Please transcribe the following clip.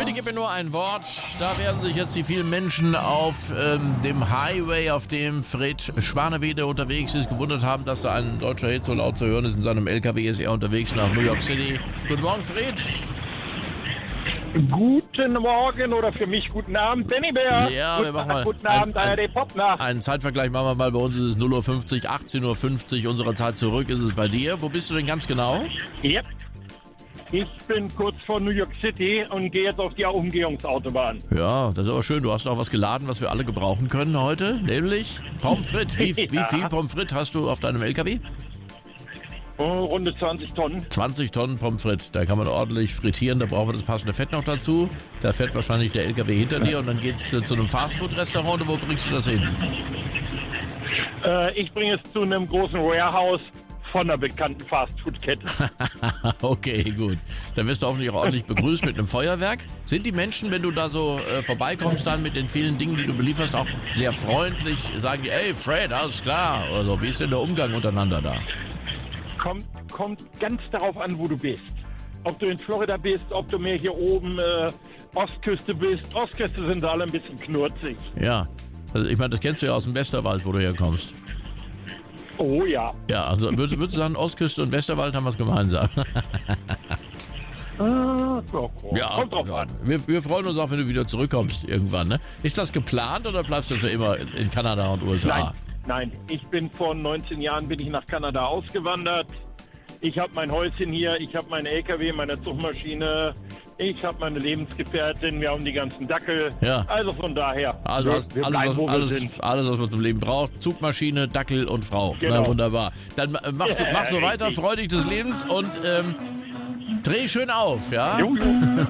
Bitte gib mir nur ein Wort. Da werden sich jetzt die vielen Menschen auf dem Highway, auf dem Fred Schwanewede unterwegs ist, gewundert haben, dass da ein deutscher Hit so laut zu hören ist. In seinem LKW ist er unterwegs nach New York City. Guten Morgen, Fred. Guten Morgen oder für mich guten Abend, Benny Bär. Ja, wir machen mal guten Abend, ARD Popnacht. Einen Zeitvergleich machen wir mal. Bei uns ist es 0:50 Uhr, 18:50 Uhr unserer Zeit zurück ist es bei dir. Wo bist du denn ganz genau? Yep. Ich bin kurz vor New York City und gehe jetzt auf die Umgehungsautobahn. Ja, das ist aber schön. Du hast auch was geladen, was wir alle gebrauchen können heute, nämlich Pommes frites. Wie viel Pommes frites hast du auf deinem LKW? Runde 20 Tonnen. 20 Tonnen Pommes frites. Da kann man ordentlich frittieren. Da brauchen wir das passende Fett noch dazu. Da fährt wahrscheinlich der LKW hinter dir und dann geht's zu einem Fastfood-Restaurant. Wo bringst du das hin? Ich bringe es zu einem großen Warehouse von einer bekannten Fastfood-Kette. Okay, gut. Dann wirst du hoffentlich auch ordentlich begrüßt mit einem Feuerwerk. Sind die Menschen, wenn du da so vorbeikommst dann mit den vielen Dingen, die du belieferst, auch sehr freundlich? Sagen die, ey Fred, alles klar? Oder so. Wie ist denn der Umgang untereinander da? Kommt ganz darauf an, wo du bist. Ob du in Florida bist, ob du mehr hier oben Ostküste bist. Ostküste sind alle ein bisschen knurzig. Ja, also ich meine, das kennst du ja aus dem Westerwald, wo du herkommst. Oh ja. Ja, also würdest du sagen, Ostküste und Westerwald haben was gemeinsam? Ja, kommt drauf an. Wir freuen uns auch, wenn du wieder zurückkommst irgendwann. Ne? Ist das geplant oder bleibst du für immer in Kanada und USA? Nein, ich bin vor 19 Jahren nach Kanada ausgewandert. Ich habe mein Häuschen hier, ich habe meinen LKW, meine Zugmaschine, ich habe meine Lebensgefährtin, wir haben die ganzen Dackel. Ja. Also von daher. Also hast alles, was man zum Leben braucht. Zugmaschine, Dackel und Frau. Genau. Na, wunderbar. Dann mach so weiter, freu dich des Lebens und dreh schön auf, ja? Jo.